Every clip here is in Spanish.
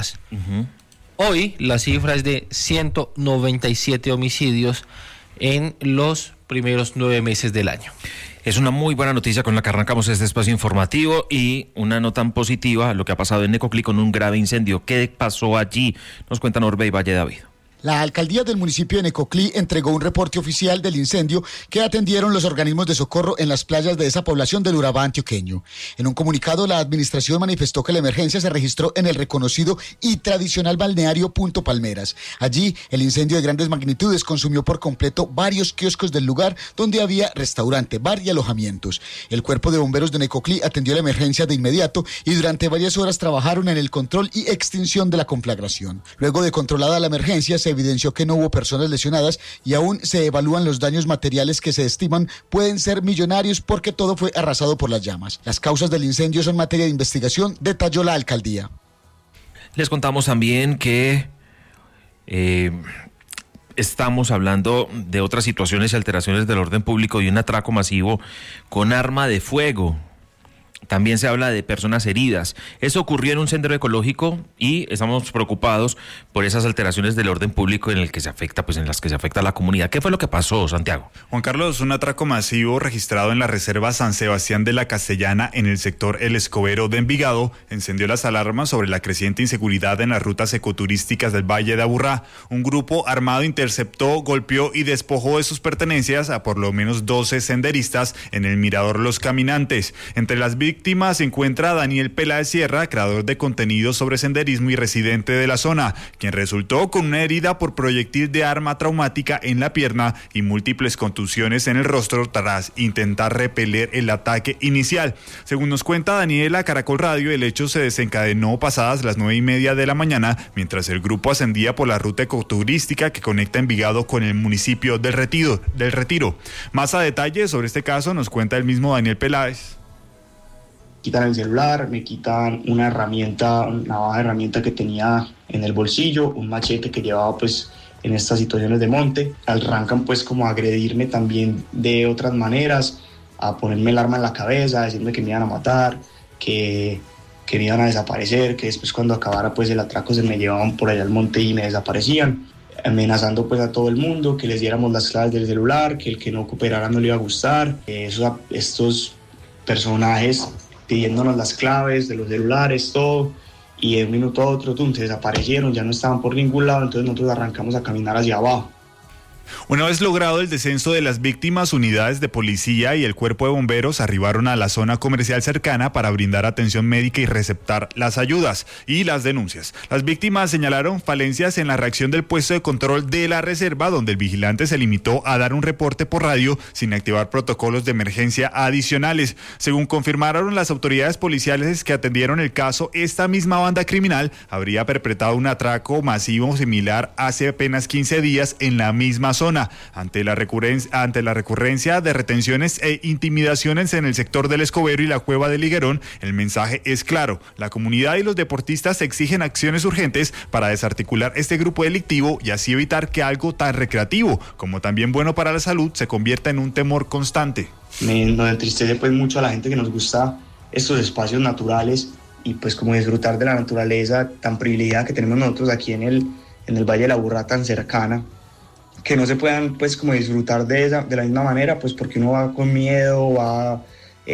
horas. Hoy la cifra es de 197 homicidios en los primeros 9 meses del año. Es una muy buena noticia con la que arrancamos este espacio informativo, y una no tan positiva, lo que ha pasado en Necoclí con un grave incendio. ¿Qué pasó allí? Nos cuenta Norbey Valle David. La alcaldía del municipio de Necoclí entregó un reporte oficial del incendio que atendieron los organismos de socorro en las playas de esa población del Urabá antioqueño. En un comunicado, la administración manifestó que la emergencia se registró en el reconocido y tradicional balneario Punto Palmeras. Allí, el incendio de grandes magnitudes consumió por completo varios kioscos del lugar, donde había restaurante, bar y alojamientos. El cuerpo de bomberos de Necoclí atendió la emergencia de inmediato y durante varias horas trabajaron en el control y extinción de la conflagración. Luego de controlada la emergencia, se evidenció que no hubo personas lesionadas y aún se evalúan los daños materiales que se estiman pueden ser millonarios porque todo fue arrasado por las llamas. Las causas del incendio son materia de investigación, detalló la alcaldía. Les contamos también que estamos hablando de otras situaciones y alteraciones del orden público y un atraco masivo con arma de fuego. También se habla de personas heridas. Eso ocurrió en un sendero ecológico y estamos preocupados por esas alteraciones del orden público en las que se afecta a la comunidad. ¿Qué fue lo que pasó, Santiago? Juan Carlos, un atraco masivo registrado en la reserva San Sebastián de la Castellana en el sector El Escobero de Envigado encendió las alarmas sobre la creciente inseguridad en las rutas ecoturísticas del Valle de Aburrá. Un grupo armado interceptó, golpeó y despojó de sus pertenencias a por lo menos 12 senderistas en el mirador Los Caminantes. Entre las víctimas se encuentra Daniel Peláez Sierra, creador de contenido sobre senderismo y residente de la zona, quien resultó con una herida por proyectil de arma traumática en la pierna y múltiples contusiones en el rostro tras intentar repeler el ataque inicial. Según nos cuenta Daniela Caracol Radio, el hecho se desencadenó pasadas las 9:30 de la mañana, mientras el grupo ascendía por la ruta ecoturística que conecta Envigado con el municipio del Retiro. Más a detalle sobre este caso nos cuenta el mismo Daniel Peláez. Quitan el celular, me quitan una navaja herramienta que tenía en el bolsillo, un machete que llevaba pues en estas situaciones de monte. Arrancan pues como a agredirme también de otras maneras, a ponerme el arma en la cabeza, a decirme que me iban a matar, que me iban a desaparecer, que después cuando acabara pues el atraco se me llevaban por allá al monte y me desaparecían, amenazando pues a todo el mundo, que les diéramos las claves del celular, que el que no cooperara no le iba a gustar. Estos personajes pidiéndonos las claves de los celulares, todo, y de un minuto a otro se desaparecieron, ya no estaban por ningún lado, entonces nosotros arrancamos a caminar hacia abajo. Una vez logrado el descenso de las víctimas, unidades de policía y el cuerpo de bomberos arribaron a la zona comercial cercana para brindar atención médica y receptar las ayudas y las denuncias. Las víctimas señalaron falencias en la reacción del puesto de control de la reserva, donde el vigilante se limitó a dar un reporte por radio sin activar protocolos de emergencia adicionales. Según confirmaron las autoridades policiales que atendieron el caso, esta misma banda criminal habría perpetrado un atraco masivo similar hace apenas 15 días en la misma zona. Ante la recurrencia de retenciones e intimidaciones en el sector del Escobero y la Cueva del Higuerón, el mensaje es claro: la comunidad y los deportistas exigen acciones urgentes para desarticular este grupo delictivo y así evitar que algo tan recreativo como también bueno para la salud se convierta en un temor constante. Nos entristece pues mucho a la gente que nos gusta estos espacios naturales y pues como disfrutar de la naturaleza tan privilegiada que tenemos nosotros aquí en el Valle de la Aburrá, tan cercana, que no se puedan pues como disfrutar de la misma manera, pues porque uno va con miedo, va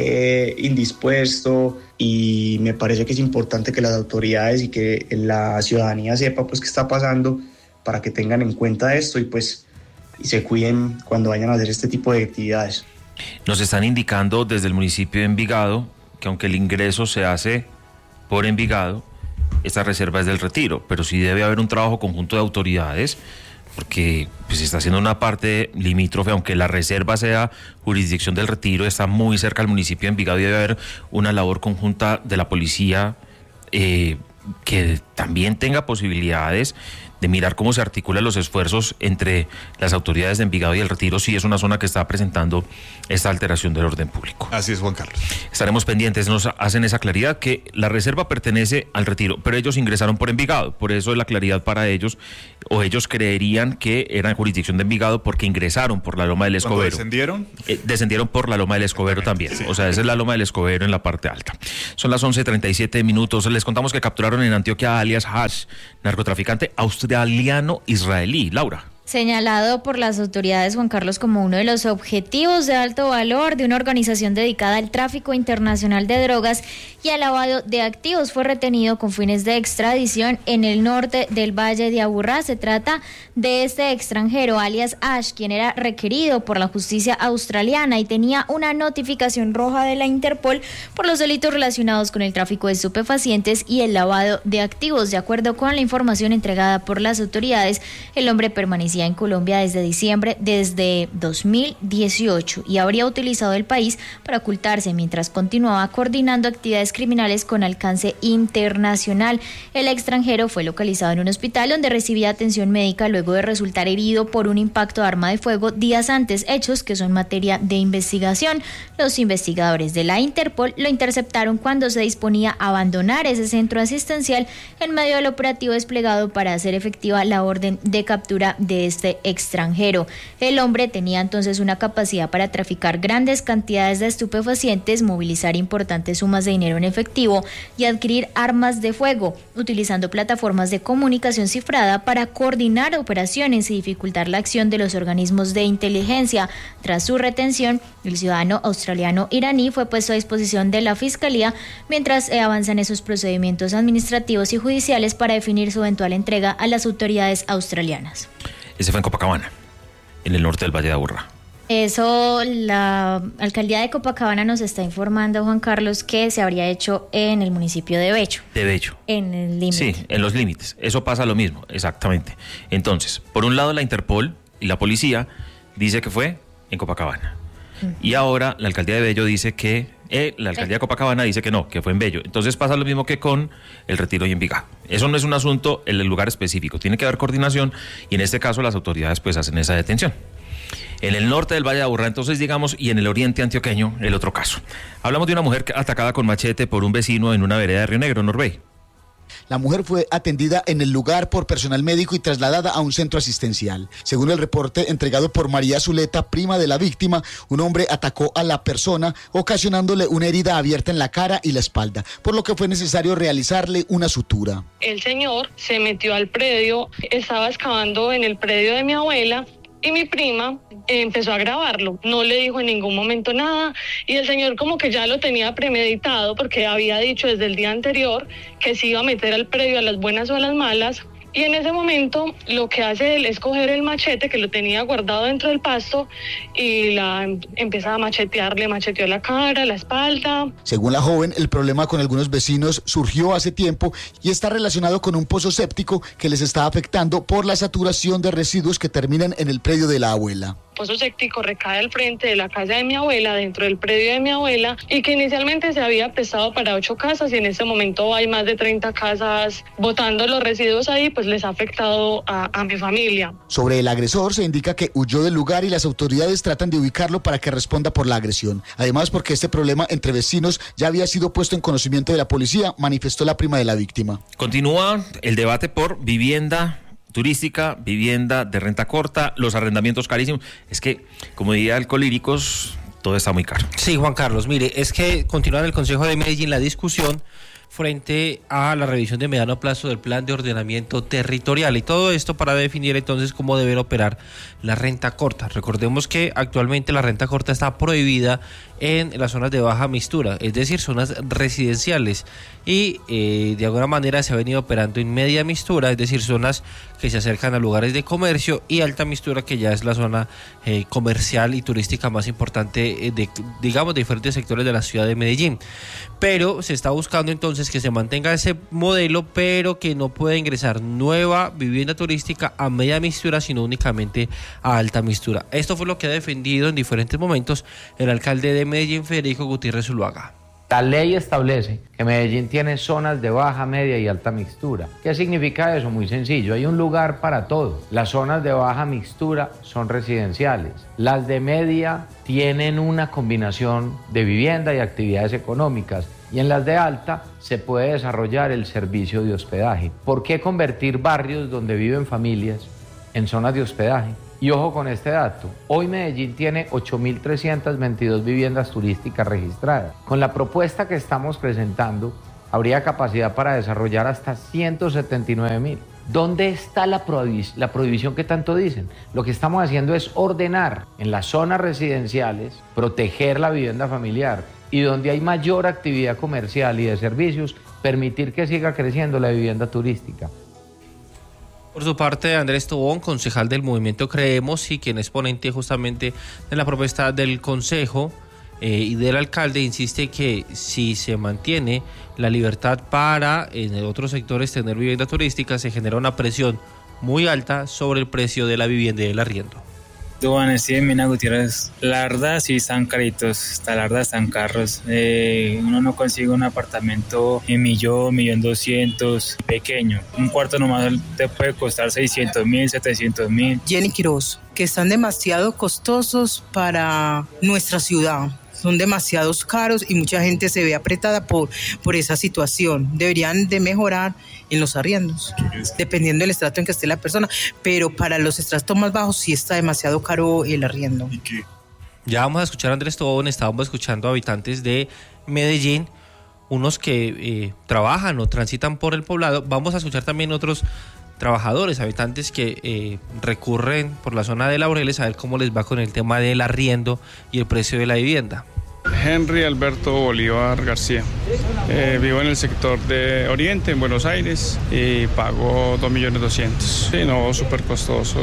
indispuesto, y me parece que es importante que las autoridades y que la ciudadanía sepa pues qué está pasando para que tengan en cuenta esto y se cuiden cuando vayan a hacer este tipo de actividades. Nos están indicando desde el municipio de Envigado que aunque el ingreso se hace por Envigado, esta reserva es del Retiro, pero sí debe haber un trabajo conjunto de autoridades, porque pues está haciendo una parte limítrofe, aunque la reserva sea jurisdicción del Retiro, está muy cerca del municipio de Envigado y debe haber una labor conjunta de la policía que también tenga posibilidades mirar cómo se articulan los esfuerzos entre las autoridades de Envigado y El Retiro, si es una zona que está presentando esta alteración del orden público. Así es, Juan Carlos. Estaremos pendientes, nos hacen esa claridad que la reserva pertenece al Retiro, pero ellos ingresaron por Envigado, por eso es la claridad para ellos, o ellos creerían que eran jurisdicción de Envigado porque ingresaron por la Loma del Escobero. ¿Descendieron? Descendieron por la Loma del Escobero también, sí. O sea, esa es la Loma del Escobero en la parte alta. Son las 11:37 minutos, les contamos que capturaron en Antioquia alias Hash, narcotraficante australiano-israelí. Laura. Señalado por las autoridades, Juan Carlos, como uno de los objetivos de alto valor de una organización dedicada al tráfico internacional de drogas y al lavado de activos, fue retenido con fines de extradición en el norte del Valle de Aburrá. Se trata de este extranjero, alias Ash, quien era requerido por la justicia australiana y tenía una notificación roja de la Interpol por los delitos relacionados con el tráfico de estupefacientes y el lavado de activos. De acuerdo con la información entregada por las autoridades, el hombre permanecía en Colombia desde 2018 y habría utilizado el país para ocultarse mientras continuaba coordinando actividades criminales con alcance internacional. El extranjero fue localizado en un hospital donde recibía atención médica luego de resultar herido por un impacto de arma de fuego días antes, hechos que son materia de investigación. Los investigadores de la Interpol lo interceptaron cuando se disponía a abandonar ese centro asistencial en medio del operativo desplegado para hacer efectiva la orden de captura de este extranjero. El hombre tenía entonces una capacidad para traficar grandes cantidades de estupefacientes, movilizar importantes sumas de dinero en efectivo y adquirir armas de fuego, utilizando plataformas de comunicación cifrada para coordinar operaciones y dificultar la acción de los organismos de inteligencia. Tras su retención, el ciudadano australiano-iraní fue puesto a disposición de la Fiscalía mientras avanzan esos procedimientos administrativos y judiciales para definir su eventual entrega a las autoridades australianas. Ese fue en Copacabana, en el norte del Valle de Aburrá. Eso, la alcaldía de Copacabana nos está informando, Juan Carlos, que se habría hecho en el municipio de Bello. De Bello. En el límite. Sí, en los límites. Eso pasa lo mismo, exactamente. Entonces, por un lado la Interpol y la policía dice que fue en Copacabana. Y ahora la alcaldía de Bello dice que, la alcaldía de Copacabana dice que no, que fue en Bello. Entonces pasa lo mismo que con El Retiro y Envigado. Eso no es un asunto en el lugar específico, tiene que haber coordinación y en este caso las autoridades pues hacen esa detención. En el norte del Valle de Aburrá, entonces, digamos, y en el oriente antioqueño, el otro caso. Hablamos de una mujer atacada con machete por un vecino en una vereda de Río Negro, Norbey. La mujer fue atendida en el lugar por personal médico y trasladada a un centro asistencial. Según el reporte entregado por María Zuleta, prima de la víctima, un hombre atacó a la persona, ocasionándole una herida abierta en la cara y la espalda, por lo que fue necesario realizarle una sutura. El señor se metió al predio, estaba excavando en el predio de mi abuela, y mi prima empezó a grabarlo, no le dijo en ningún momento nada y el señor como que ya lo tenía premeditado porque había dicho desde el día anterior que se iba a meter al predio a las buenas o a las malas. Y en ese momento lo que hace él es coger el machete que lo tenía guardado dentro del pasto y empieza a machetearle, macheteó la cara, la espalda. Según la joven, el problema con algunos vecinos surgió hace tiempo y está relacionado con un pozo séptico que les está afectando por la saturación de residuos que terminan en el predio de la abuela. Pozo séptico recae al frente de la casa de mi abuela, dentro del predio de mi abuela, y que inicialmente se había prestado para 8 casas y en este momento hay más de 30 casas botando los residuos ahí, pues les ha afectado a mi familia. Sobre el agresor se indica que huyó del lugar y las autoridades tratan de ubicarlo para que responda por la agresión. Además, porque este problema entre vecinos ya había sido puesto en conocimiento de la policía, manifestó la prima de la víctima. Continúa el debate por vivienda turística, vivienda de renta corta, los arrendamientos carísimos. Es que, como diría Alcolíricos, todo está muy caro. Sí, Juan Carlos, mire, es que continúa en el Consejo de Medellín la discusión frente a la revisión de mediano plazo del plan de ordenamiento territorial y todo esto para definir entonces cómo debe operar la renta corta. Recordemos que actualmente la renta corta está prohibida en las zonas de baja mistura, es decir, zonas residenciales y de alguna manera se ha venido operando en media mistura, es decir, zonas que se acercan a lugares de comercio, y alta mistura, que ya es la zona comercial y turística más importante de diferentes sectores de la ciudad de Medellín. Pero se está buscando entonces que se mantenga ese modelo, pero que no pueda ingresar nueva vivienda turística a media mistura, sino únicamente a alta mistura. Esto fue lo que ha defendido en diferentes momentos el alcalde de Medellín, Federico Gutiérrez Zuluaga. La ley establece que Medellín tiene zonas de baja, media y alta mixtura. ¿Qué significa eso? Muy sencillo, hay un lugar para todo. Las zonas de baja mixtura son residenciales. Las de media tienen una combinación de vivienda y actividades económicas. Y en las de alta se puede desarrollar el servicio de hospedaje. ¿Por qué convertir barrios donde viven familias en zonas de hospedaje? Y ojo con este dato, hoy Medellín tiene 8.322 viviendas turísticas registradas. Con la propuesta que estamos presentando, habría capacidad para desarrollar hasta 179.000. ¿Dónde está la prohibición que tanto dicen? Lo que estamos haciendo es ordenar en las zonas residenciales, proteger la vivienda familiar y donde hay mayor actividad comercial y de servicios, permitir que siga creciendo la vivienda turística. Por su parte, Andrés Tobón, concejal del Movimiento Creemos y quien es ponente justamente de la propuesta del Consejo y del alcalde, insiste que si se mantiene la libertad para en otros sectores tener vivienda turística, se genera una presión muy alta sobre el precio de la vivienda y del arriendo. Mina Gutiérrez, la verdad sí están caritos, la verdad están caros. Uno no consigue un apartamento en 1.200.000 pequeño. Un cuarto nomás te puede costar 600.000, 700.000. Jenny Quiroz, que están demasiado costosos para nuestra ciudad. Son demasiados caros y mucha gente se ve apretada por esa situación. Deberían de mejorar en los arriendos, dependiendo del estrato en que esté la persona, pero para los estratos más bajos sí está demasiado caro el arriendo. Ya vamos a escuchar a Andrés Tobón, estábamos escuchando a habitantes de Medellín, unos que trabajan o transitan por el poblado. Vamos a escuchar también otros trabajadores, habitantes que recurren por la zona de Laureles a ver cómo les va con el tema del arriendo y el precio de la vivienda. Henry Alberto Bolívar García. Vivo en el sector de Oriente, en Buenos Aires, y pago 2.200.000. Sí, no, súper costoso.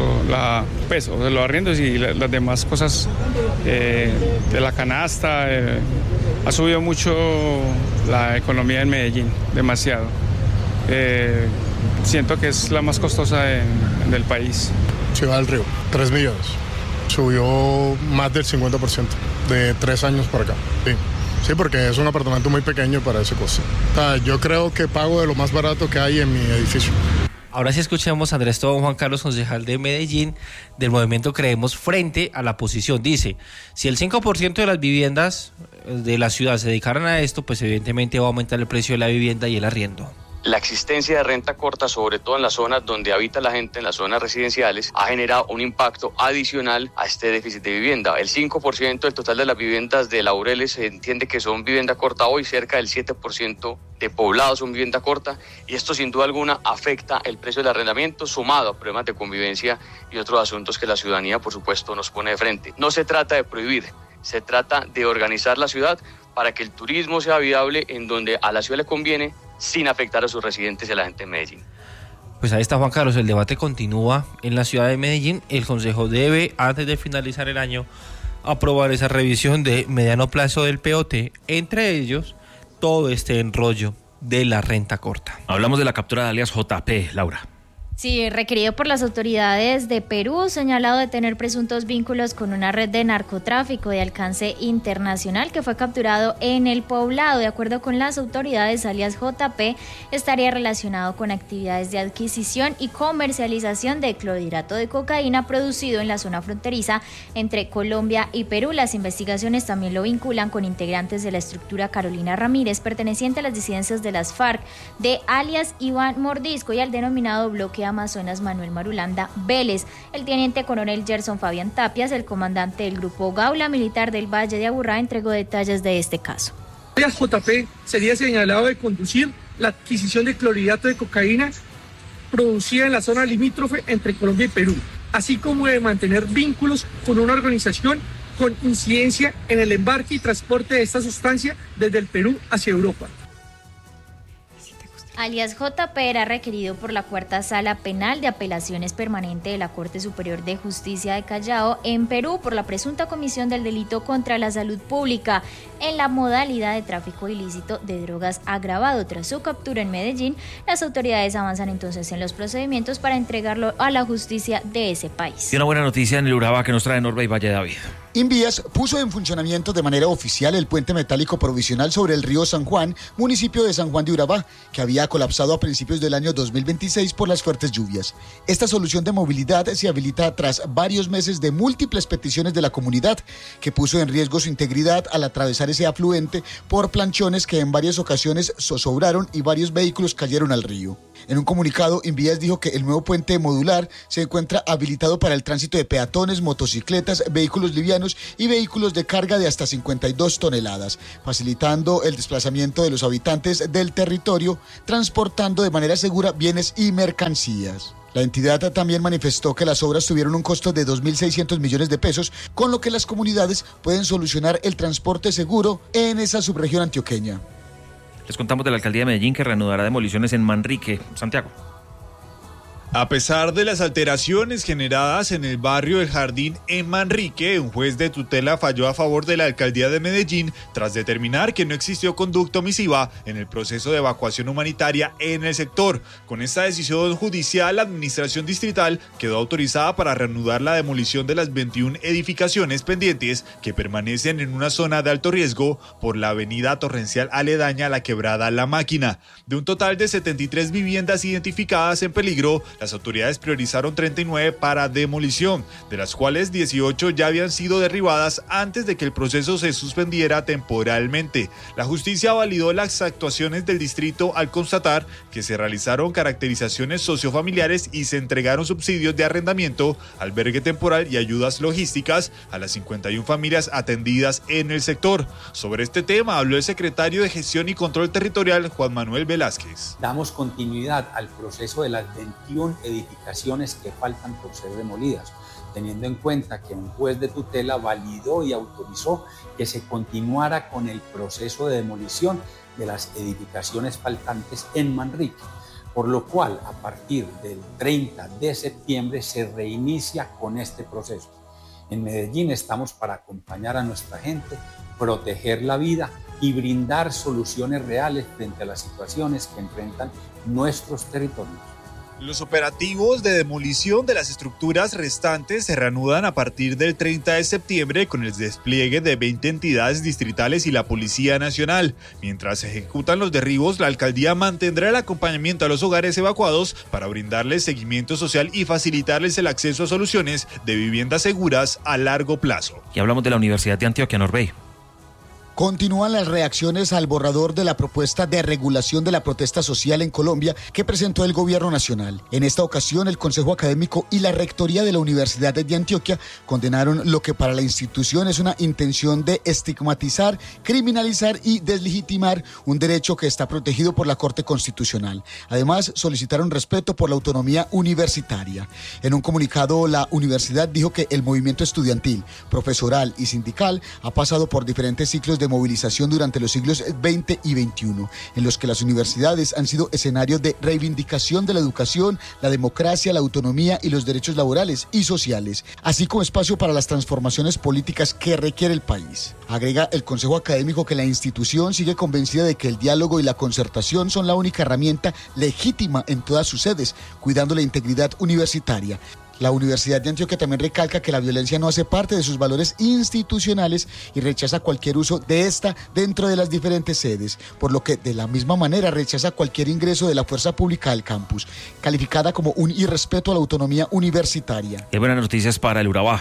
Los arriendos y las demás cosas de la canasta. Ha subido mucho la economía en Medellín, demasiado. Siento que es la más costosa del país. Ciudad del Río, 3 millones. Subió más del 50% de 3 años para acá. Sí, porque es un apartamento muy pequeño para ese costo. Yo creo que pago de lo más barato que hay en mi edificio. Ahora sí escuchemos a Andrés Tobón, Juan Carlos, concejal de Medellín, del Movimiento Creemos, frente a la posición. Dice, si el 5% de las viviendas de la ciudad se dedicaran a esto, pues evidentemente va a aumentar el precio de la vivienda y el arriendo. La existencia de renta corta, sobre todo en las zonas donde habita la gente, en las zonas residenciales, ha generado un impacto adicional a este déficit de vivienda. El 5% del total de las viviendas de Laureles se entiende que son vivienda corta hoy, cerca del 7% de poblados son vivienda corta, y esto sin duda alguna afecta el precio del arrendamiento, sumado a problemas de convivencia y otros asuntos que la ciudadanía, por supuesto, nos pone de frente. No se trata de prohibir, se trata de organizar la ciudad para que el turismo sea viable en donde a la ciudad le conviene, sin afectar a sus residentes y a la gente de Medellín. Pues ahí está, Juan Carlos, el debate continúa en la ciudad de Medellín. El Consejo debe, antes de finalizar el año, aprobar esa revisión de mediano plazo del POT, entre ellos todo este enrollo de la renta corta. Hablamos de la captura de alias JP, Laura. Sí, requerido por las autoridades de Perú, señalado de tener presuntos vínculos con una red de narcotráfico de alcance internacional que fue capturado en el Poblado. De acuerdo con las autoridades, alias JP estaría relacionado con actividades de adquisición y comercialización de clorhidrato de cocaína producido en la zona fronteriza entre Colombia y Perú. Las investigaciones también lo vinculan con integrantes de la estructura Carolina Ramírez, perteneciente a las disidencias de las FARC, de alias Iván Mordisco, y al denominado bloque Amazonas Manuel Marulanda Vélez. El teniente coronel Gerson Fabián Tapias, el comandante del grupo Gaula Militar del Valle de Aburrá, entregó detalles de este caso. Alias JP sería señalado de conducir la adquisición de clorhidrato de cocaína producida en la zona limítrofe entre Colombia y Perú, así como de mantener vínculos con una organización con incidencia en el embarque y transporte de esta sustancia desde el Perú hacia Europa. Alias JP era requerido por la Cuarta Sala Penal de Apelaciones Permanente de la Corte Superior de Justicia de Callao en Perú por la presunta comisión del delito contra la salud pública en la modalidad de tráfico ilícito de drogas agravado. Tras su captura en Medellín, las autoridades avanzan entonces en los procedimientos para entregarlo a la justicia de ese país. Y una buena noticia en el Urabá que nos trae Norba y Valle David. Invías puso en funcionamiento de manera oficial el puente metálico provisional sobre el río San Juan, municipio de San Juan de Urabá, que había colapsado a principios del año 2026 por las fuertes lluvias. Esta solución de movilidad se habilita tras varios meses de múltiples peticiones de la comunidad, que puso en riesgo su integridad al atravesar ese afluente por planchones que en varias ocasiones zozobraron y varios vehículos cayeron al río. En un comunicado, Invías dijo que el nuevo puente modular se encuentra habilitado para el tránsito de peatones, motocicletas, vehículos livianos y vehículos de carga de hasta 52 toneladas, facilitando el desplazamiento de los habitantes del territorio, transportando de manera segura bienes y mercancías. La entidad también manifestó que las obras tuvieron un costo de 2.600 millones de pesos, con lo que las comunidades pueden solucionar el transporte seguro en esa subregión antioqueña. Les contamos de la alcaldía de Medellín que reanudará demoliciones en Manrique, Santiago. A pesar de las alteraciones generadas en el barrio El Jardín en Manrique, un juez de tutela falló a favor de la alcaldía de Medellín tras determinar que no existió conducta omisiva en el proceso de evacuación humanitaria en el sector. Con esta decisión judicial, la administración distrital quedó autorizada para reanudar la demolición de las 21 edificaciones pendientes que permanecen en una zona de alto riesgo por la avenida torrencial aledaña a la quebrada La Máquina. De un total de 73 viviendas identificadas en peligro, las autoridades priorizaron 39 para demolición, de las cuales 18 ya habían sido derribadas antes de que el proceso se suspendiera temporalmente. La justicia validó las actuaciones del distrito al constatar que se realizaron caracterizaciones sociofamiliares y se entregaron subsidios de arrendamiento, albergue temporal y ayudas logísticas a las 51 familias atendidas en el sector. Sobre este tema habló el secretario de Gestión y Control Territorial, Juan Manuel Velázquez. Damos continuidad al proceso de las 21 edificaciones que faltan por ser demolidas, teniendo en cuenta que un juez de tutela validó y autorizó que se continuara con el proceso de demolición de las edificaciones faltantes en Manrique, por lo cual a partir del 30 de septiembre se reinicia con este proceso. En Medellín estamos para acompañar a nuestra gente, proteger la vida y brindar soluciones reales frente a las situaciones que enfrentan nuestros territorios. Los operativos de demolición de las estructuras restantes se reanudan a partir del 30 de septiembre con el despliegue de 20 entidades distritales y la Policía Nacional. Mientras se ejecutan los derribos, la alcaldía mantendrá el acompañamiento a los hogares evacuados para brindarles seguimiento social y facilitarles el acceso a soluciones de viviendas seguras a largo plazo. Y hablamos de la Universidad de Antioquia, Norbey. Continúan las reacciones al borrador de la propuesta de regulación de la protesta social en Colombia que presentó el gobierno nacional. En esta ocasión, el Consejo Académico y la Rectoría de la Universidad de Antioquia condenaron lo que para la institución es una intención de estigmatizar, criminalizar y deslegitimar un derecho que está protegido por la Corte Constitucional. Además, solicitaron respeto por la autonomía universitaria. En un comunicado, la universidad dijo que el movimiento estudiantil, profesoral y sindical ha pasado por diferentes ciclos de movilización durante los siglos XX y XXI, en los que las universidades han sido escenarios de reivindicación de la educación, la democracia, la autonomía y los derechos laborales y sociales, así como espacio para las transformaciones políticas que requiere el país. Agrega el Consejo Académico que la institución sigue convencida de que el diálogo y la concertación son la única herramienta legítima en todas sus sedes, cuidando la integridad universitaria. La Universidad de Antioquia también recalca que la violencia no hace parte de sus valores institucionales y rechaza cualquier uso de esta dentro de las diferentes sedes, por lo que de la misma manera rechaza cualquier ingreso de la fuerza pública al campus, calificada como un irrespeto a la autonomía universitaria. Qué buenas noticias para el Urabá.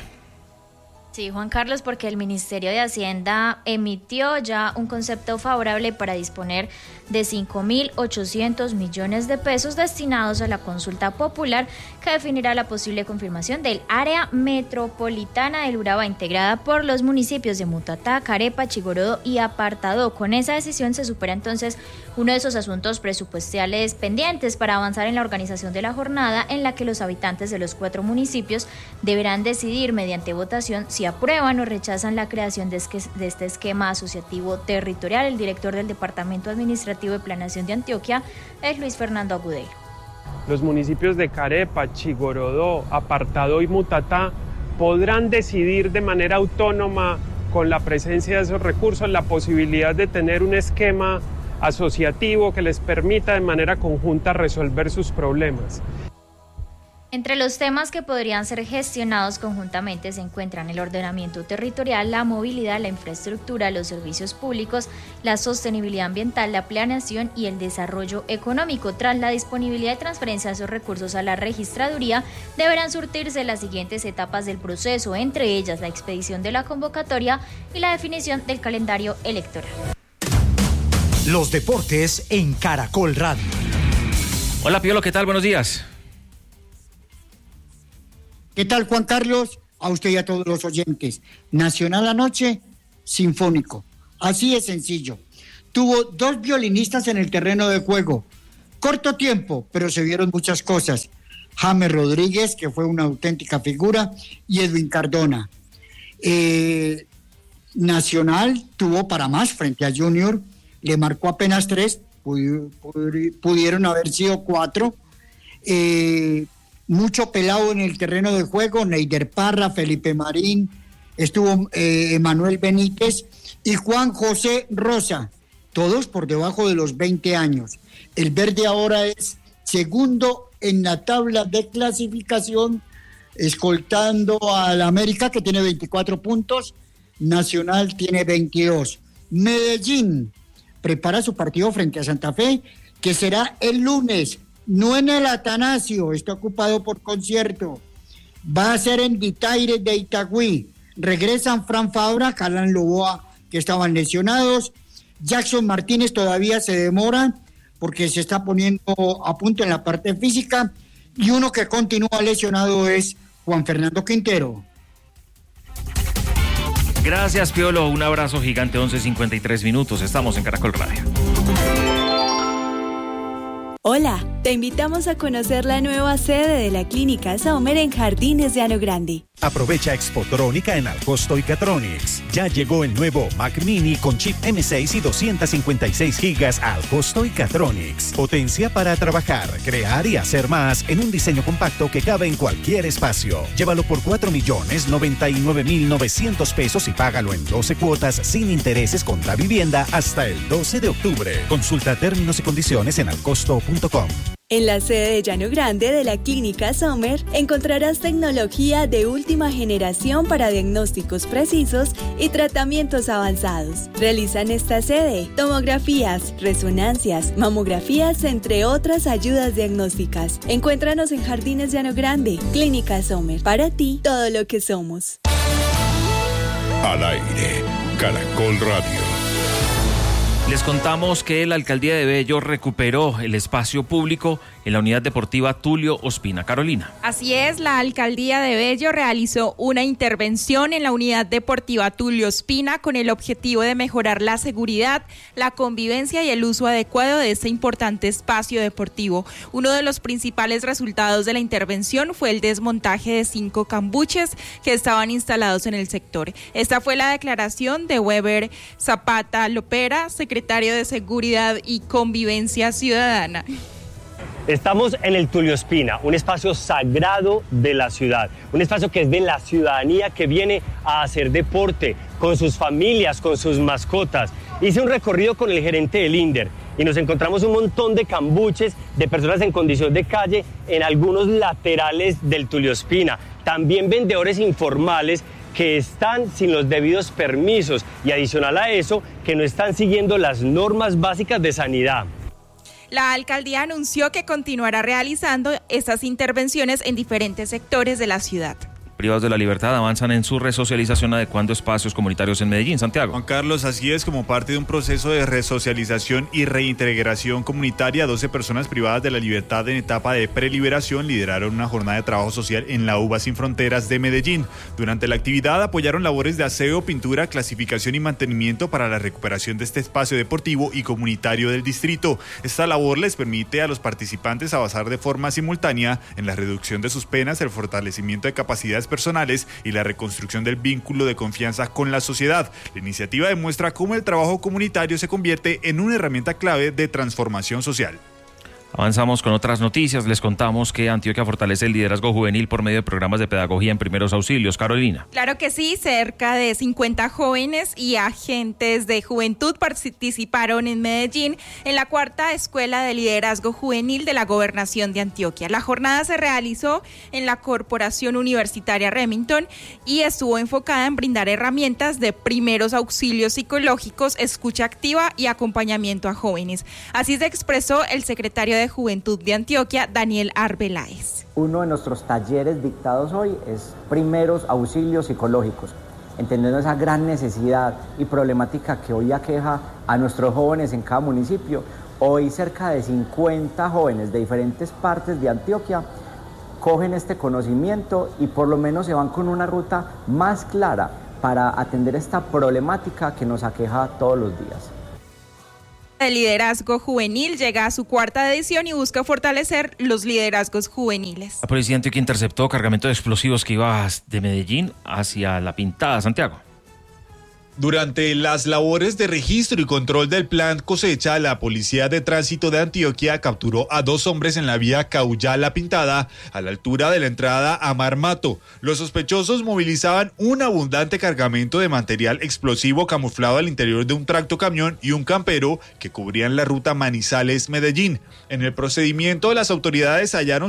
Sí, Juan Carlos, porque el Ministerio de Hacienda emitió ya un concepto favorable para disponer de 5.800 millones de pesos destinados a la consulta popular que definirá la posible confirmación del área metropolitana del Urabá, integrada por los municipios de Mutatá, Carepa, Chigorodo y Apartadó. Con esa decisión se supera entonces uno de esos asuntos presupuestales pendientes para avanzar en la organización de la jornada, en la que los habitantes de los 4 municipios deberán decidir mediante votación si aprueban o rechazan la creación de este esquema asociativo territorial. El director del Departamento Administrativo de Planeación de Antioquia es Luis Fernando Agudelo. Los municipios de Carepa, Chigorodo, Apartadó y Mutatá podrán decidir de manera autónoma, con la presencia de esos recursos, la posibilidad de tener un esquema asociativo que les permita de manera conjunta resolver sus problemas. Entre los temas que podrían ser gestionados conjuntamente se encuentran el ordenamiento territorial, la movilidad, la infraestructura, los servicios públicos, la sostenibilidad ambiental, la planeación y el desarrollo económico. Tras la disponibilidad y transferencia de esos recursos a la registraduría, deberán surtirse las siguientes etapas del proceso, entre ellas la expedición de la convocatoria y la definición del calendario electoral. Los deportes en Caracol Radio. Hola Piolo, ¿qué tal? Buenos días. ¿Qué tal, Juan Carlos? A usted y a todos los oyentes. Nacional anoche, sinfónico. Así de sencillo. Tuvo 2 violinistas en el terreno de juego. Corto tiempo, pero se vieron muchas cosas. James Rodríguez, que fue una auténtica figura, y Edwin Cardona. Nacional tuvo para más frente a Junior. Le marcó apenas 3, pudieron haber sido 4. Mucho pelado en el terreno de juego, Neider Parra, Felipe Marín, estuvo Emanuel Benítez y Juan José Rosa, todos por debajo de los 20 años. El verde ahora es segundo en la tabla de clasificación, escoltando al América, que tiene 24 puntos, Nacional tiene 22. Medellín prepara su partido frente a Santa Fe, que será el lunes. No en el Atanasio, está ocupado por concierto. Va a ser en Ditaires de Itagüí. Regresan Fran Fabra, Carlan Loboa, que estaban lesionados. Jackson Martínez todavía se demora porque se está poniendo a punto en la parte física. Y uno que continúa lesionado es Juan Fernando Quintero. Gracias, Piolo. Un abrazo gigante, 11:53 minutos. Estamos en Caracol Radio. Hola, te invitamos a conocer la nueva sede de la Clínica Sommer en Jardines de Llano Grande. Aprovecha Expotrónica en Alcosto y Catronics. Ya llegó el nuevo Mac Mini con chip M6 y 256 gigas a Alcosto y Catronics. Potencia para trabajar, crear y hacer más en un diseño compacto que cabe en cualquier espacio. Llévalo por 4.099.900 pesos y págalo en 12 cuotas sin intereses contra vivienda hasta el 12 de octubre. Consulta términos y condiciones en alcosto.com. En la sede de Llano Grande de la Clínica Sommer encontrarás tecnología de última generación para diagnósticos precisos y tratamientos avanzados. Realizan esta sede tomografías, resonancias, mamografías, entre otras ayudas diagnósticas. Encuéntranos en Jardines de Llano Grande. Clínica Sommer, para ti todo lo que somos. Al aire, Caracol Radio. Les contamos que la Alcaldía de Bello recuperó el espacio público en la unidad deportiva Tulio Ospina. Carolina. Así es, la Alcaldía de Bello realizó una intervención en la unidad deportiva Tulio Ospina con el objetivo de mejorar la seguridad, la convivencia y el uso adecuado de este importante espacio deportivo. Uno de los principales resultados de la intervención fue el desmontaje de 5 cambuches que estaban instalados en el sector. Esta fue la declaración de Weber Zapata Lopera, secretario de Seguridad y Convivencia Ciudadana. Estamos en el Tulio Ospina, un espacio sagrado de la ciudad, un espacio que es de la ciudadanía que viene a hacer deporte con sus familias, con sus mascotas. Hice un recorrido con el gerente del INDER y nos encontramos un montón de cambuches de personas en condición de calle en algunos laterales del Tulio Ospina. También vendedores informales que están sin los debidos permisos y adicional a eso, que no están siguiendo las normas básicas de sanidad. La alcaldía anunció que continuará realizando estas intervenciones en diferentes sectores de la ciudad. Privados de la libertad avanzan en su resocialización adecuando espacios comunitarios en Medellín. Santiago. Juan Carlos, así es, como parte de un proceso de resocialización y reintegración comunitaria, 12 personas privadas de la libertad en etapa de preliberación lideraron una jornada de trabajo social en la UBA Sin Fronteras de Medellín. Durante la actividad apoyaron labores de aseo, pintura, clasificación y mantenimiento para la recuperación de este espacio deportivo y comunitario del distrito. Esta labor les permite a los participantes avanzar de forma simultánea en la reducción de sus penas, el fortalecimiento de capacidades personales y la reconstrucción del vínculo de confianza con la sociedad. La iniciativa demuestra cómo el trabajo comunitario se convierte en una herramienta clave de transformación social. Avanzamos con otras noticias. Les contamos que Antioquia fortalece el liderazgo juvenil por medio de programas de pedagogía en primeros auxilios. Carolina. Claro que sí, cerca de 50 jóvenes y agentes de juventud participaron en Medellín en la 4ª Escuela de Liderazgo Juvenil de la Gobernación de Antioquia. La jornada se realizó en la Corporación Universitaria Remington y estuvo enfocada en brindar herramientas de primeros auxilios psicológicos, escucha activa y acompañamiento a jóvenes. Así se expresó el secretario de Juventud de Antioquia, Daniel Arbeláez. Uno de nuestros talleres dictados hoy es primeros auxilios psicológicos, entendiendo esa gran necesidad y problemática que hoy aqueja a nuestros jóvenes en cada municipio. Hoy cerca de 50 jóvenes de diferentes partes de Antioquia cogen este conocimiento y por lo menos se van con una ruta más clara para atender esta problemática que nos aqueja todos los días. El liderazgo juvenil llega a su 4ª edición y busca fortalecer los liderazgos juveniles. La policía antioquia interceptó cargamento de explosivos que iba de Medellín hacia La Pintada, Santiago. Durante las labores de registro y control del plan cosecha, la Policía de Tránsito de Antioquia capturó a 2 hombres en la vía Cauyá-La Pintada, a la altura de la entrada a Marmato. Los sospechosos movilizaban un abundante cargamento de material explosivo camuflado al interior de un tractocamión y un campero que cubrían la ruta Manizales-Medellín. En el procedimiento, las autoridades hallaron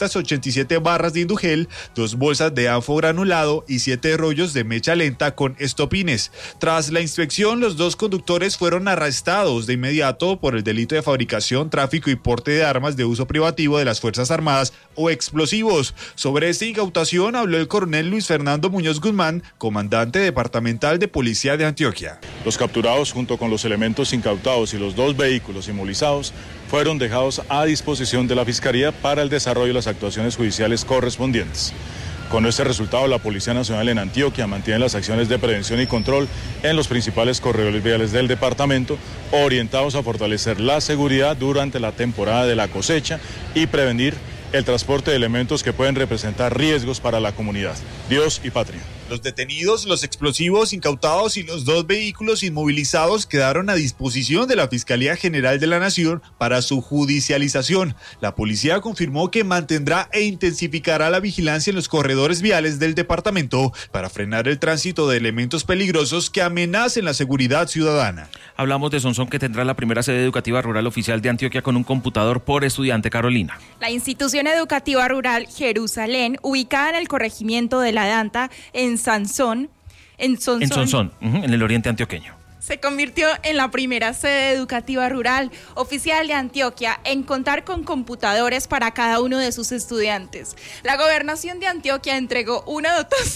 787 barras de indugel, 2 bolsas de anfo granulado y 7 rollos de mecha lenta con estopines. Tras la inspección, los 2 conductores fueron arrestados de inmediato por el delito de fabricación, tráfico y porte de armas de uso privativo de las Fuerzas Armadas o explosivos. Sobre esta incautación habló el coronel Luis Fernando Muñoz Guzmán, comandante departamental de Policía de Antioquia. Los capturados junto con los elementos incautados y los 2 vehículos inmovilizados fueron dejados a disposición de la Fiscalía para el desarrollo de las actuaciones judiciales correspondientes. Con este resultado, la Policía Nacional en Antioquia mantiene las acciones de prevención y control en los principales corredores viales del departamento, orientados a fortalecer la seguridad durante la temporada de la cosecha y prevenir el transporte de elementos que pueden representar riesgos para la comunidad. Dios y patria. Los detenidos, los explosivos incautados y los 2 vehículos inmovilizados quedaron a disposición de la Fiscalía General de la Nación para su judicialización. La policía confirmó que mantendrá e intensificará la vigilancia en los corredores viales del departamento para frenar el tránsito de elementos peligrosos que amenacen la seguridad ciudadana. Hablamos de Sonsón, que tendrá la primera sede educativa rural oficial de Antioquia con un computador por estudiante. Carolina. La institución educativa rural Jerusalén, ubicada en el corregimiento de La Danta, en Sonsón, en el oriente antioqueño, se convirtió en la primera sede educativa rural oficial de Antioquia en contar con computadores para cada uno de sus estudiantes. La Gobernación de Antioquia entregó una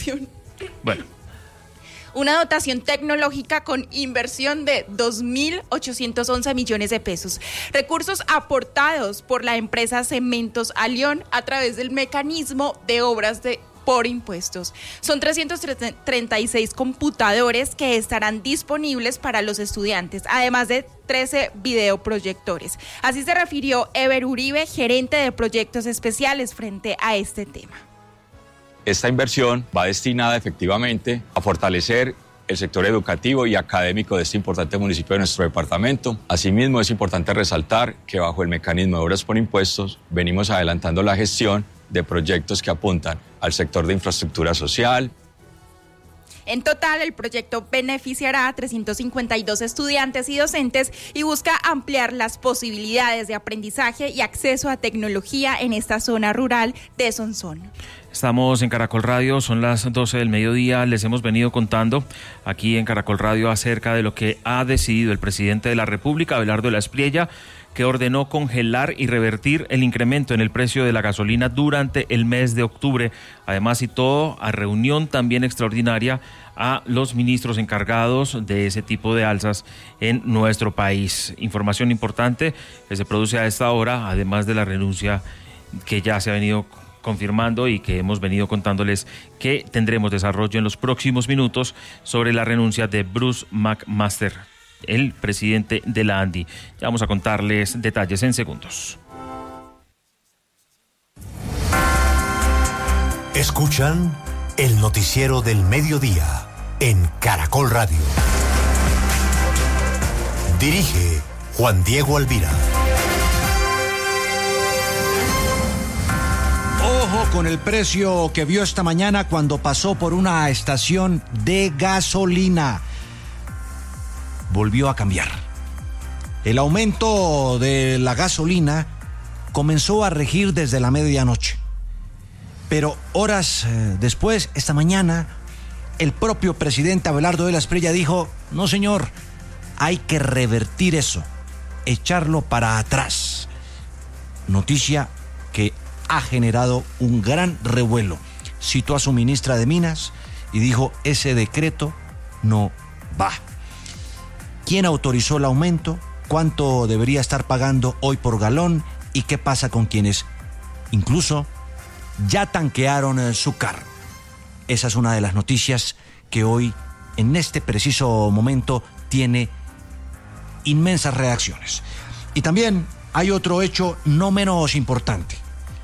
dotación tecnológica con inversión de 2.811 millones de pesos. Recursos aportados por la empresa Cementos Alión a través del mecanismo de obras por impuestos. Son 336 computadores que estarán disponibles para los estudiantes, además de 13 videoproyectores. Así se refirió Ever Uribe, gerente de proyectos especiales, frente a este tema. Esta inversión va destinada efectivamente a fortalecer el sector educativo y académico de este importante municipio de nuestro departamento. Asimismo, es importante resaltar que bajo el mecanismo de obras por impuestos venimos adelantando la gestión de proyectos que apuntan al sector de infraestructura social. En total, el proyecto beneficiará a 352 estudiantes y docentes y busca ampliar las posibilidades de aprendizaje y acceso a tecnología en esta zona rural de Sonsón. Estamos en Caracol Radio, son las 12 del mediodía. Les hemos venido contando aquí en Caracol Radio acerca de lo que ha decidido el presidente de la República, Abelardo de la Espriella, que ordenó congelar y revertir el incremento en el precio de la gasolina durante el mes de octubre. Además, citó a reunión también extraordinaria a los ministros encargados de ese tipo de alzas en nuestro país. Información importante que se produce a esta hora, además de la renuncia que ya se ha venido confirmando y que hemos venido contándoles que tendremos desarrollo en los próximos minutos sobre la renuncia de Bruce McMaster, el presidente de la ANDI. Ya vamos a contarles detalles en segundos. Escuchan el noticiero del mediodía en Caracol Radio. Dirige Juan Diego Alvira. Ojo con el precio que vio esta mañana cuando pasó por una estación de gasolina. Volvió a cambiar. El aumento de la gasolina comenzó a regir desde la medianoche. Pero horas después, esta mañana, el propio presidente Abelardo de la Espriella dijo: no señor, hay que revertir eso, echarlo para atrás. Noticia que ha generado un gran revuelo. Citó a su ministra de Minas y dijo: ese decreto no va. ¿Quién autorizó el aumento? ¿Cuánto debería estar pagando hoy por galón? ¿Y qué pasa con quienes incluso ya tanquearon su carro? Esa es una de las noticias que hoy, en este preciso momento, tiene inmensas reacciones. Y también hay otro hecho no menos importante.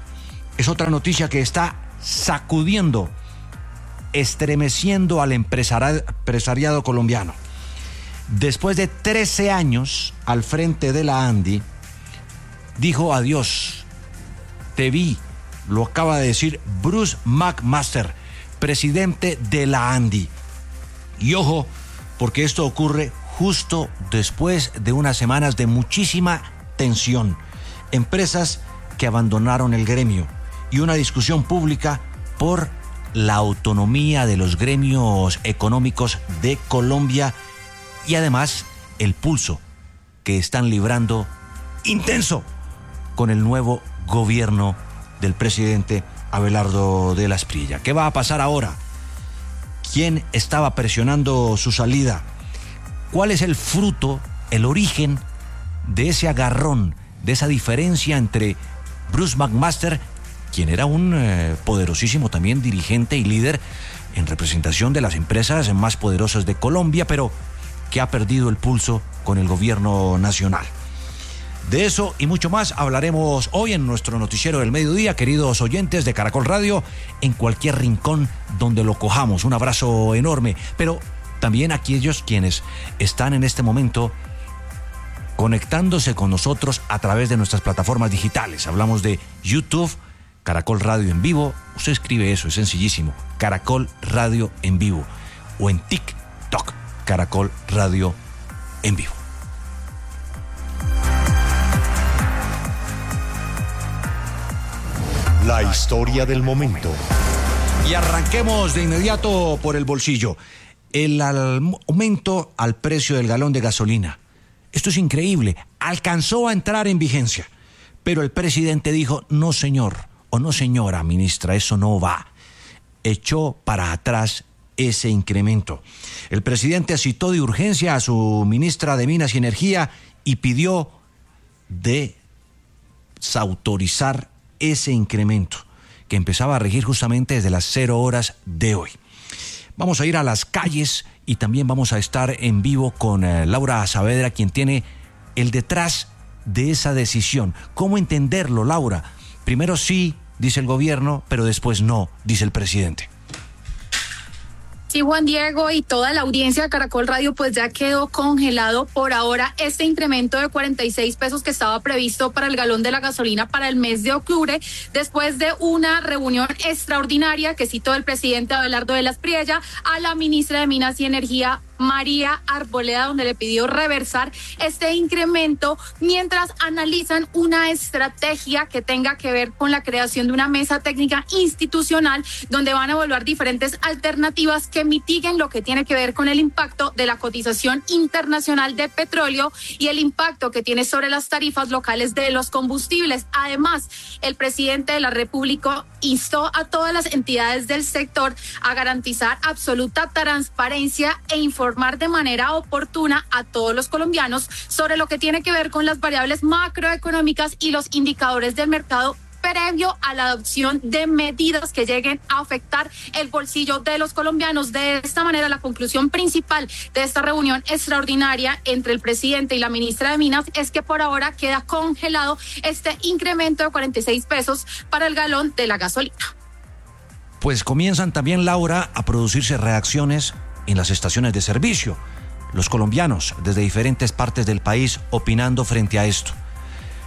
Es otra noticia que está sacudiendo, estremeciendo al empresariado colombiano. Después de 13 años al frente de la ANDI, dijo adiós. Te vi, lo acaba de decir Bruce McMaster, presidente de la ANDI. Y ojo, porque esto ocurre justo después de unas semanas de muchísima tensión. Empresas que abandonaron el gremio y una discusión pública por la autonomía de los gremios económicos de Colombia y además el pulso que están librando intenso con el nuevo gobierno del presidente Abelardo de la Espriella. ¿Qué va a pasar ahora? ¿Quién estaba presionando su salida? ¿Cuál es el fruto, el origen de ese agarrón, de esa diferencia entre Bruce McMaster, quien era un poderosísimo también dirigente y líder en representación de las empresas más poderosas de Colombia, pero que ha perdido el pulso con el gobierno nacional? De eso y mucho más hablaremos hoy en nuestro noticiero del mediodía, queridos oyentes de Caracol Radio, en cualquier rincón donde lo cojamos. Un abrazo enorme, pero también a aquellos quienes están en este momento conectándose con nosotros a través de nuestras plataformas digitales. Hablamos de YouTube, Caracol Radio en vivo. Usted escribe eso, es sencillísimo, Caracol Radio en vivo, o en TikTok, Caracol Radio en vivo. La historia del momento. Y arranquemos de inmediato por el bolsillo. El aumento al precio del galón de gasolina. Esto es increíble. Alcanzó a entrar en vigencia, pero el presidente dijo: no señor, o no señora ministra, eso no va. Echó para atrás ese incremento. El presidente citó de urgencia a su ministra de Minas y Energía y pidió desautorizar ese incremento que empezaba a regir justamente desde las 0 horas de hoy. Vamos a ir a las calles y también vamos a estar en vivo con Laura Saavedra, quien tiene el detrás de esa decisión. ¿Cómo entenderlo, Laura? Primero sí, dice el gobierno, pero después no, dice el presidente. Sí, Juan Diego y toda la audiencia de Caracol Radio, pues ya quedó congelado por ahora este incremento de 46 pesos que estaba previsto para el galón de la gasolina para el mes de octubre, después de una reunión extraordinaria que citó el presidente Abelardo de la Espriella a la ministra de Minas y Energía, María Arboleda, donde le pidió reversar este incremento mientras analizan una estrategia que tenga que ver con la creación de una mesa técnica institucional donde van a evaluar diferentes alternativas que mitiguen lo que tiene que ver con el impacto de la cotización internacional de petróleo y el impacto que tiene sobre las tarifas locales de los combustibles. Además, el presidente de la República instó a todas las entidades del sector a garantizar absoluta transparencia e informar de manera oportuna a todos los colombianos sobre lo que tiene que ver con las variables macroeconómicas y los indicadores del mercado previo a la adopción de medidas que lleguen a afectar el bolsillo de los colombianos. De esta manera, la conclusión principal de esta reunión extraordinaria entre el presidente y la ministra de Minas es que por ahora queda congelado este incremento de 46 pesos para el galón de la gasolina. Pues comienzan también, Laura, a producirse reacciones en las estaciones de servicio. Los colombianos desde diferentes partes del país opinando frente a esto.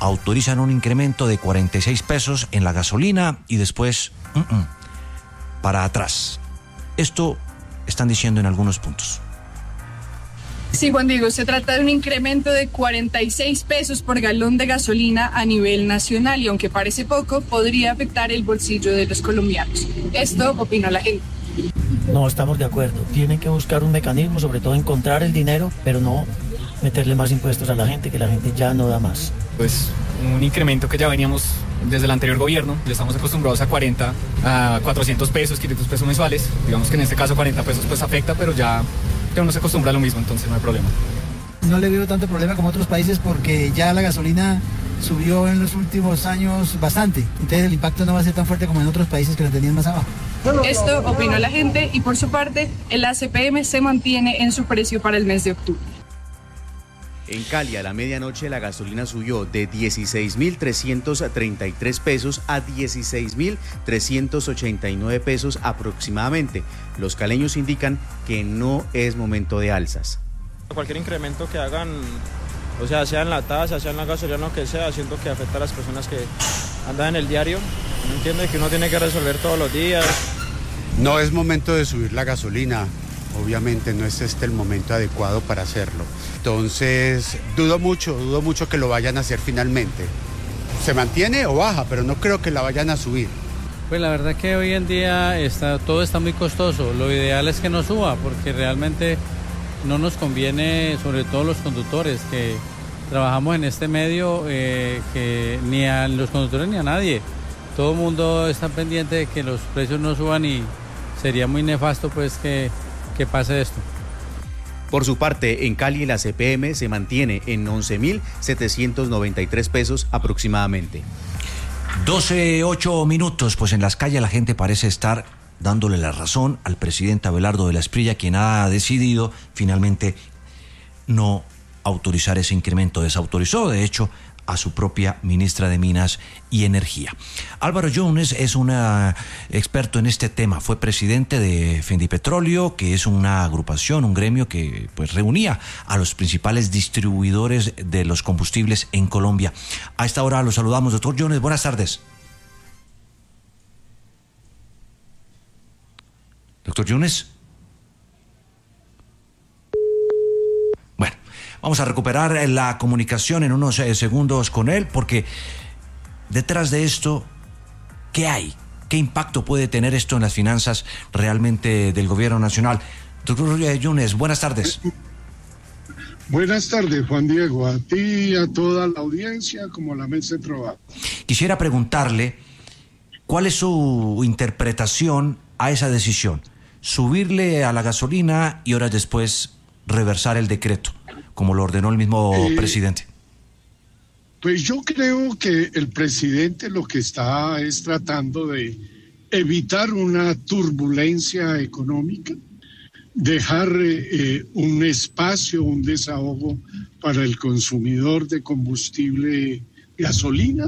autorizan un incremento de 46 pesos en la gasolina y después para atrás. Esto están diciendo en algunos puntos. Sí, Juan Diego, se trata de un incremento de 46 pesos por galón de gasolina a nivel nacional y aunque parece poco, podría afectar el bolsillo de los colombianos. Esto opina la gente. No estamos de acuerdo. Tienen que buscar un mecanismo, sobre todo encontrar el dinero, pero no meterle más impuestos a la gente, que la gente ya no da más. Pues un incremento que ya veníamos desde el anterior gobierno, ya estamos acostumbrados a 400 pesos, 500 pesos mensuales. Digamos que en este caso 40 pesos pues afecta, pero ya uno se acostumbra a lo mismo, entonces no hay problema. No le veo tanto problema como otros países porque ya la gasolina subió en los últimos años bastante. Entonces el impacto no va a ser tan fuerte como en otros países que la tenían más abajo. Esto opinó la gente y por su parte el ACPM se mantiene en su precio para el mes de octubre. En Cali, a la medianoche, la gasolina subió de 16.333 pesos a 16.389 pesos aproximadamente. Los caleños indican que no es momento de alzas. Cualquier incremento que hagan, o sea en la tasa, sea en la gasolina, lo que sea, siento que afecta a las personas que andan en el diario. ¿No entiende? Que uno tiene que resolver todos los días. No es momento de subir la gasolina. Obviamente no es el momento adecuado para hacerlo. Entonces, dudo mucho que lo vayan a hacer finalmente. Se mantiene o baja, pero no creo que la vayan a subir. Pues la verdad que hoy en día todo está muy costoso. Lo ideal es que no suba, porque realmente no nos conviene, sobre todo los conductores, que trabajamos en este medio, que ni a los conductores ni a nadie. Todo el mundo está pendiente de que los precios no suban y sería muy nefasto pues que pase esto. Por su parte, en Cali la CPM se mantiene en 11.793 pesos aproximadamente. 12:08 minutos, pues en las calles la gente parece estar dándole la razón al presidente Abelardo de la Espriella, quien ha decidido finalmente no autorizar ese incremento. Desautorizó, de hecho, a su propia ministra de Minas y Energía. Álvaro Jones es un experto en este tema. Fue presidente de Fendipetróleo, que es una agrupación, un gremio que pues reunía a los principales distribuidores de los combustibles en Colombia. A esta hora lo saludamos. Doctor Jones, buenas tardes. Doctor Jones. Vamos a recuperar la comunicación en unos segundos con él, porque detrás de esto, ¿qué hay? ¿Qué impacto puede tener esto en las finanzas realmente del gobierno nacional? Doctor Yunes, buenas tardes. Buenas tardes, Juan Diego, a ti y a toda la audiencia, como la mesa de trabajo. Quisiera preguntarle, ¿cuál es su interpretación a esa decisión? Subirle a la gasolina y horas después reversar el decreto, como lo ordenó el mismo presidente. Pues yo creo que el presidente lo que está es tratando de evitar una turbulencia económica, dejar un espacio, un desahogo para el consumidor de combustible gasolina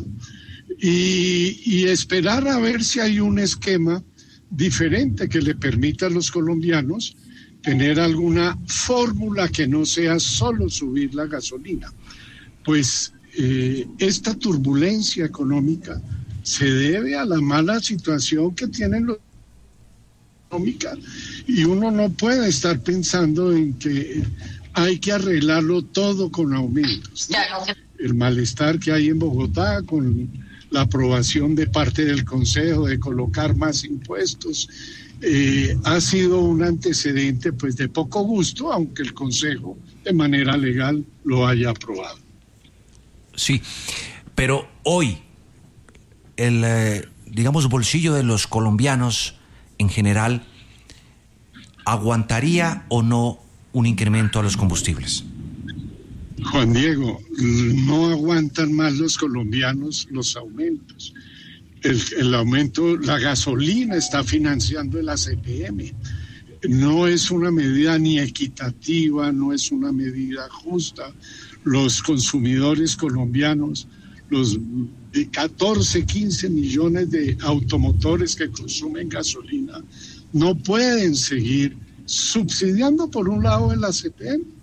y esperar a ver si hay un esquema diferente que le permita a los colombianos tener alguna fórmula que no sea solo subir la gasolina. Pues esta turbulencia económica se debe a la mala situación que tienen los económica y uno no puede estar pensando en que hay que arreglarlo todo con aumentos, ¿no? El malestar que hay en Bogotá con la aprobación de parte del Consejo de colocar más impuestos ha sido un antecedente pues de poco gusto, aunque el Consejo de manera legal lo haya aprobado. Sí, pero hoy el bolsillo de los colombianos en general ¿aguantaría o no un incremento a los combustibles? Juan Diego, no aguantan más los colombianos los aumentos. El aumento, la gasolina está financiando el ACPM. No es una medida ni equitativa, no es una medida justa. Los consumidores colombianos, los 14, 15 millones de automotores que consumen gasolina, no pueden seguir subsidiando por un lado el ACPM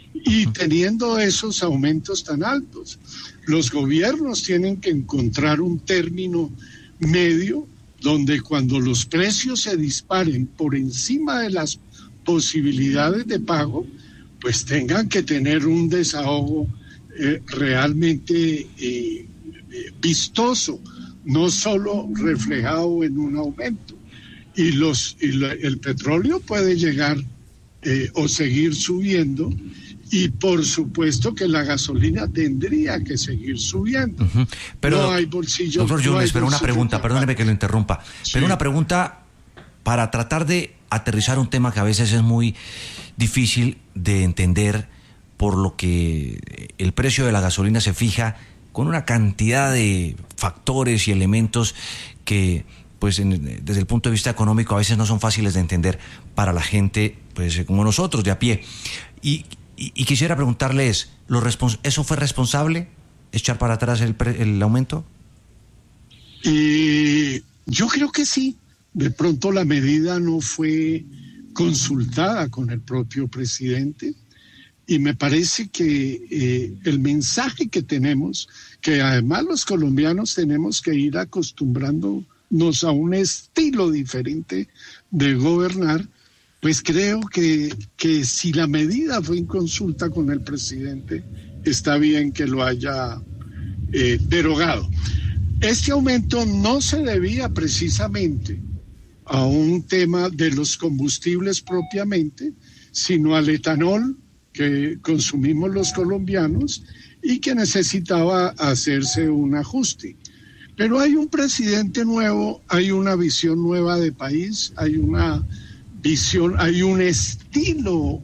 y teniendo esos aumentos tan altos. Los gobiernos tienen que encontrar un término medio donde cuando los precios se disparen por encima de las posibilidades de pago, pues tengan que tener un desahogo realmente vistoso, no solo reflejado en un aumento. Y el petróleo puede llegar o seguir subiendo, y por supuesto que la gasolina tendría que seguir subiendo. Pero, no hay bolsillo. Doctor Yunes, pero una bolsillo pregunta, perdóneme que lo interrumpa, pero una pregunta para tratar de aterrizar un tema que a veces es muy difícil de entender, por lo que el precio de la gasolina se fija con una cantidad de factores y elementos que, pues, desde el punto de vista económico a veces no son fáciles de entender para la gente, pues, como nosotros, de a pie. Y quisiera preguntarles, ¿eso fue responsable, echar para atrás el aumento? Yo creo que sí. De pronto la medida no fue consultada con el propio presidente, y me parece que el mensaje que tenemos, que además los colombianos tenemos que ir acostumbrándonos a un estilo diferente de gobernar, pues creo que si la medida fue en consulta con el presidente, está bien que lo haya derogado. Este aumento no se debía precisamente a un tema de los combustibles propiamente, sino al etanol que consumimos los colombianos y que necesitaba hacerse un ajuste. Pero hay un presidente nuevo, hay una visión nueva de país, hay una visión, hay un estilo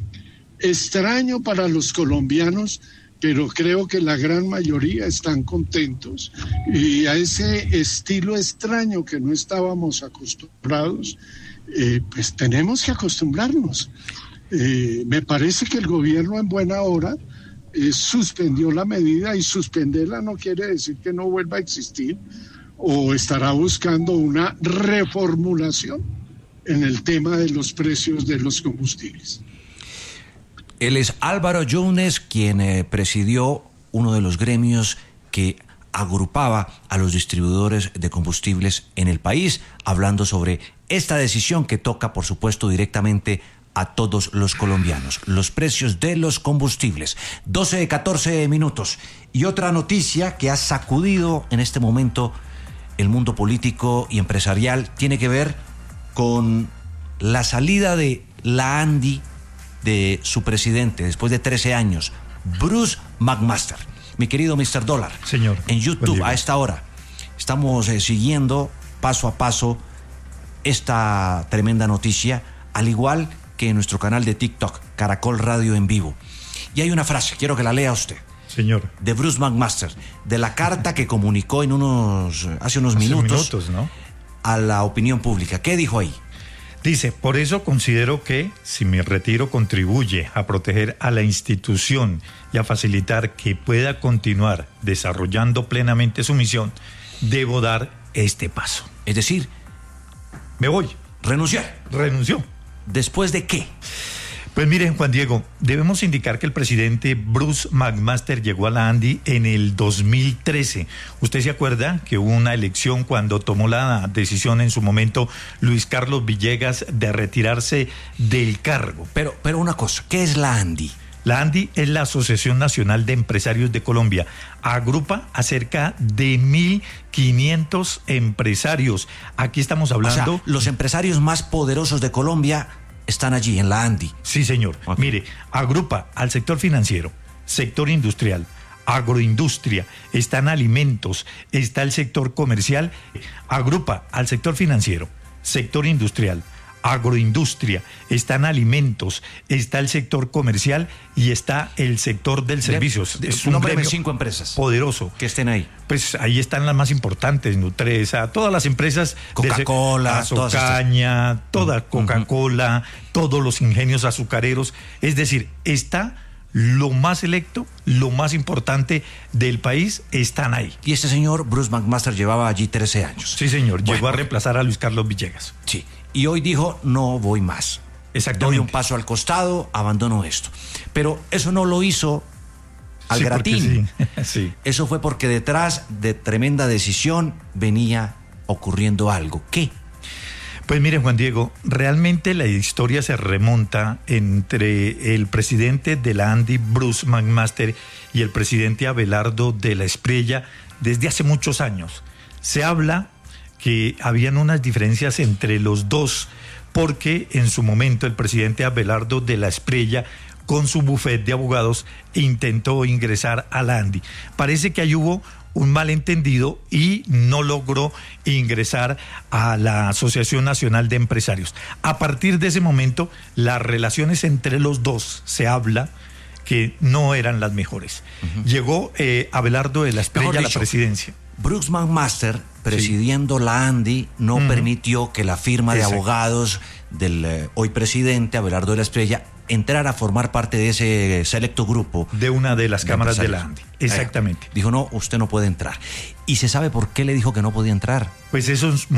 extraño para los colombianos, pero creo que la gran mayoría están contentos, y a ese estilo extraño que no estábamos acostumbrados, pues tenemos que acostumbrarnos. Me parece que el gobierno en buena hora suspendió la medida, y suspenderla no quiere decir que no vuelva a existir, o estará buscando una reformulación en el tema de los precios de los combustibles. Él es Álvaro Yunes, quien presidió uno de los gremios que agrupaba a los distribuidores de combustibles en el país, hablando sobre esta decisión que toca, por supuesto, directamente a todos los colombianos, los precios de los combustibles. 12:14 minutos. Y otra noticia que ha sacudido en este momento el mundo político y empresarial tiene que ver con la salida de la ANDI de su presidente después de 13 años, Bruce McMaster. Mi querido Mr. Dólar, señor, en YouTube a esta hora estamos siguiendo paso a paso esta tremenda noticia, al igual que en nuestro canal de TikTok, Caracol Radio en Vivo. Y hay una frase, quiero que la lea usted. Señor. De Bruce McMaster, de la carta que comunicó hace unos minutos, ¿no?, a la opinión pública. ¿Qué dijo ahí? Dice: por eso considero que si mi retiro contribuye a proteger a la institución y a facilitar que pueda continuar desarrollando plenamente su misión, debo dar este paso. Es decir, me voy. Renunciar. Renunció. ¿Después de qué? Pues miren, Juan Diego, debemos indicar que el presidente Bruce McMaster llegó a la ANDI en el 2013. ¿Usted se acuerda que hubo una elección cuando tomó la decisión en su momento Luis Carlos Villegas de retirarse del cargo? Pero una cosa, ¿qué es la ANDI? La ANDI es la Asociación Nacional de Empresarios de Colombia. Agrupa a cerca de 1.500 empresarios. Aquí estamos hablando... O sea, los empresarios más poderosos de Colombia están allí, en la ANDI. Sí, señor. Okay. Mire, agrupa al sector financiero, sector industrial, agroindustria, están alimentos, está el sector comercial. Agrupa al sector financiero, sector industrial, agroindustria, están alimentos, está el sector comercial y está el sector del servicios. Es un gremio 5 empresas poderoso que estén ahí. Pues ahí están las más importantes, Nutresa, todas las empresas, Coca-Cola, Azucaña, toda Coca-Cola, todos los ingenios azucareros. Es decir, está lo más selecto, lo más importante del país, están ahí. Y este señor Bruce McMaster llevaba allí 13 años. Sí, señor, llegó a reemplazar a Luis Carlos Villegas. Sí. Y hoy dijo, no voy más. doy un paso al costado, abandono esto. Pero eso no lo hizo al gratín. Sí. Eso fue porque detrás de tremenda decisión venía ocurriendo algo. ¿Qué? Pues mire, Juan Diego, realmente la historia se remonta entre el presidente de la ANDI, Bruce McMaster, y el presidente Abelardo de la Espriella desde hace muchos años. Se habla que habían unas diferencias entre los dos, porque en su momento el presidente Abelardo de la Espriella, con su bufete de abogados, intentó ingresar a la ANDI. Parece que ahí hubo un malentendido y no logró ingresar a la Asociación Nacional de Empresarios. A partir de ese momento, las relaciones entre los dos, se habla que no eran las mejores. Llegó Abelardo de la Espriella a la presidencia. Bruce McMaster, presidiendo la ANDI, no permitió que la firma de abogados del hoy presidente, Abelardo de la Espriella, entrara a formar parte de ese selecto grupo. De una de las cámaras de la ANDI. Exactamente. Dijo, no, usted no puede entrar. ¿Y se sabe por qué le dijo que no podía entrar? Pues eso es